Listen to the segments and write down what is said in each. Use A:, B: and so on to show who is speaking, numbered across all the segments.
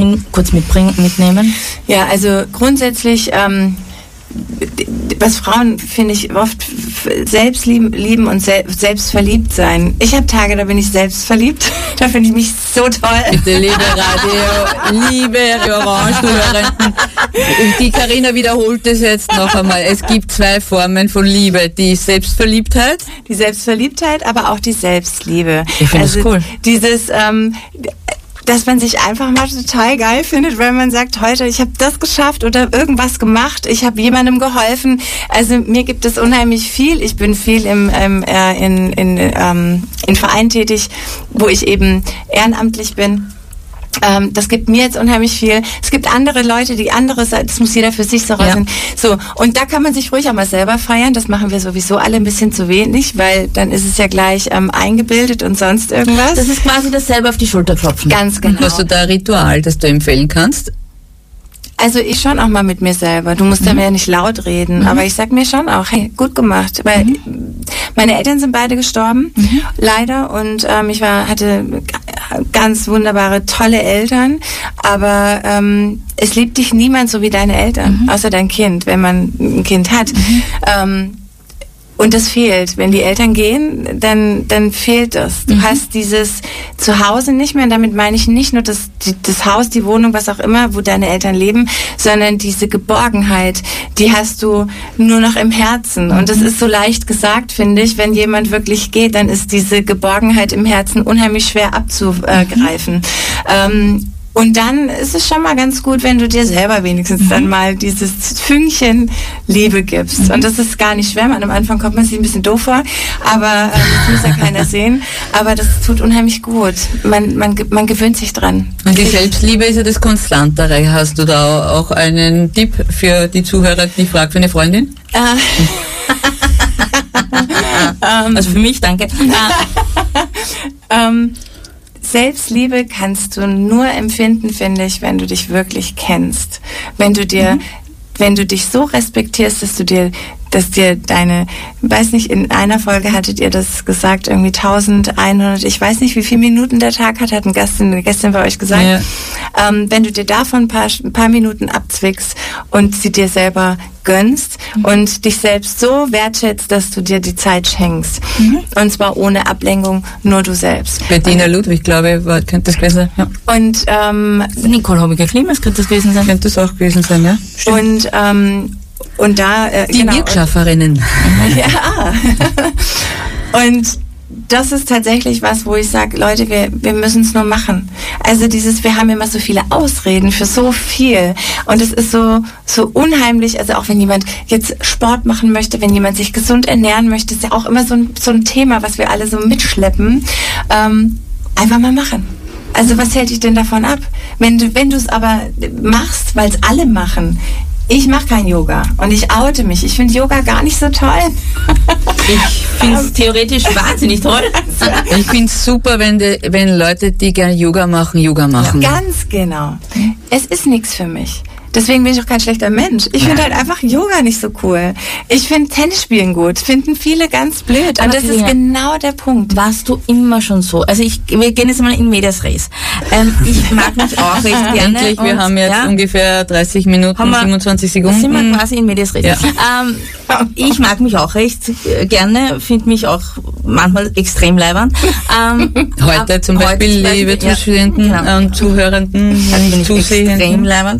A: dorthin kurz mitnehmen?
B: Ja, also grundsätzlich, was Frauen, finde ich, oft selbst lieben und selbst verliebt sein. Ich habe Tage, da bin ich selbst verliebt. Da finde ich mich so toll.
C: Bitte, liebe Orange-Hörerinnen. Die Carina wiederholt es jetzt noch einmal. Es gibt 2 Formen von Liebe. Die Selbstverliebtheit.
B: Die Selbstverliebtheit, aber auch die Selbstliebe.
C: Ich finde das cool.
B: Dieses, dass man sich einfach mal total geil findet, weil man sagt, heute, ich habe das geschafft oder irgendwas gemacht, ich habe jemandem geholfen. Also mir gibt es unheimlich viel. Ich bin viel in Vereinen tätig, wo ich eben ehrenamtlich bin. Das gibt mir jetzt unheimlich viel. Es gibt andere Leute, die andere Seite, das muss jeder für sich so rausfinden. So, und da kann man sich ruhig auch mal selber feiern. Das machen wir sowieso alle ein bisschen zu wenig, weil dann ist es ja gleich eingebildet und sonst irgendwas.
A: Das ist quasi das selber auf die Schulter klopfen.
B: Ganz genau.
C: Hast du da ein Ritual, das du empfehlen kannst?
B: Also ich schon auch mal mit mir selber. Du musst da mir ja nicht laut reden, aber ich sag mir schon auch, hey, gut gemacht. Weil meine Eltern sind beide gestorben, leider. Und ich hatte ganz wunderbare, tolle Eltern. Aber es liebt dich niemand so wie deine Eltern, außer dein Kind, wenn man ein Kind hat. Und das fehlt. Wenn die Eltern gehen, dann fehlt das. Du hast dieses Zuhause nicht mehr. Und damit meine ich nicht nur das Haus, die Wohnung, was auch immer, wo deine Eltern leben, sondern diese Geborgenheit, die hast du nur noch im Herzen. Und das ist so leicht gesagt, finde ich. Wenn jemand wirklich geht, dann ist diese Geborgenheit im Herzen unheimlich schwer abzugreifen. Und dann ist es schon mal ganz gut, wenn du dir selber wenigstens dann mal dieses Fünkchen Liebe gibst. Und das ist gar nicht schwer. Am Anfang kommt man sich ein bisschen doof vor, aber das muss ja keiner sehen. Aber das tut unheimlich gut. Man gewöhnt sich dran.
C: Und die Selbstliebe ist ja das Konstantere. Hast du da auch einen Tipp für die Zuhörer, die fragt für eine Freundin?
A: Also für mich, danke.
B: Selbstliebe kannst du nur empfinden, finde ich, wenn du dich wirklich kennst. Wenn du dich so respektierst, dass dir deine, weiß nicht, in einer Folge hattet ihr das gesagt, irgendwie 1100, ich weiß nicht, wie viele Minuten der Tag hat eine Gästin bei euch gesagt. Ja. Wenn du dir davon ein paar Minuten abzwickst und sie dir selber gönnst und dich selbst so wertschätzt, dass du dir die Zeit schenkst. Und zwar ohne Ablenkung, nur du selbst.
C: Bettina Ludwig, glaube ich, könnte das gewesen sein. Ja.
B: Und
A: Nicole Hobiger-Klimas könnte das gewesen sein.
C: Könnte das auch gewesen sein, ja.
B: Stimmt. Und da
C: die Wirkschafferinnen.
B: Ja. Und das ist tatsächlich was, wo ich sage, Leute, wir müssen es nur machen. Also wir haben immer so viele Ausreden für so viel. Und es ist so unheimlich, also auch wenn jemand jetzt Sport machen möchte, wenn jemand sich gesund ernähren möchte, ist ja auch immer so ein Thema, was wir alle so mitschleppen. Einfach mal machen. Also was hält dich denn davon ab? Wenn du es aber machst, weil es alle machen. Ich mache kein Yoga und ich oute mich. Ich finde Yoga gar nicht so toll.
A: Ich finde es theoretisch wahnsinnig toll.
C: Ich finde es super, wenn Leute, die gerne Yoga machen. Ja,
B: ganz genau. Es ist nichts für mich. Deswegen bin ich auch kein schlechter Mensch. Ich finde halt einfach Yoga nicht so cool. Ich finde Tennis spielen gut. Finden viele ganz blöd. Und das ist genau der Punkt.
A: Warst du immer schon so? Also wir gehen jetzt mal in medias res. Ich mag mich auch recht gerne.
C: Endlich, wir haben jetzt ungefähr 30 Minuten, 27 Sekunden.
A: Sind wir quasi in medias res. Ja. Ich mag mich auch recht gerne. Finde mich auch manchmal extrem leibernd.
C: Heute zum Beispiel, liebe Studenten und Zuhörenden, Zusehenden.
A: Extrem leibernd.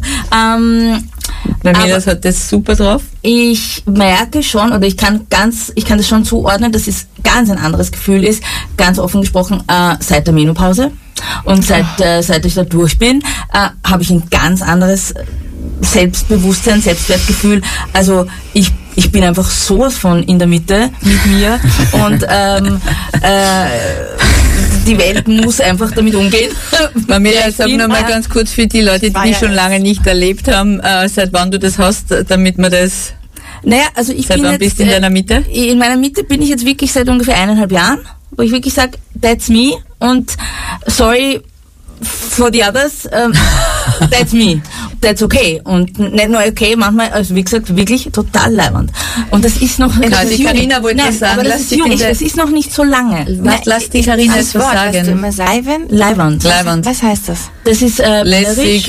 C: Bei mir hat das super drauf.
A: Ich merke schon, oder ich kann das schon zuordnen, dass es ganz ein anderes Gefühl ist, ganz offen gesprochen, seit der Menopause. Und seit ich da durch bin, habe ich ein ganz anderes Selbstbewusstsein, Selbstwertgefühl. Also ich bin einfach sowas von in der Mitte mit mir und die Welt muss einfach damit umgehen.
C: Mamela, sag noch mal ganz kurz für die Leute, die schon lange nicht erlebt haben, seit wann du das hast, damit man das...
A: Naja, also
C: seit wann bist du in deiner Mitte?
A: In meiner Mitte bin ich jetzt wirklich seit ungefähr 1,5 Jahren, wo ich wirklich sage, that's me und sorry for the others, that's me, that's okay. Und nicht nur okay, manchmal, also wie gesagt, wirklich total leibernd. Und das ist noch...
C: Die Carina wollte das sagen.
A: Das ist noch nicht so lange.
C: Lass die Carina jetzt was sagen.
A: Leiwand.
B: Was heißt das?
A: Das ist
C: lässig,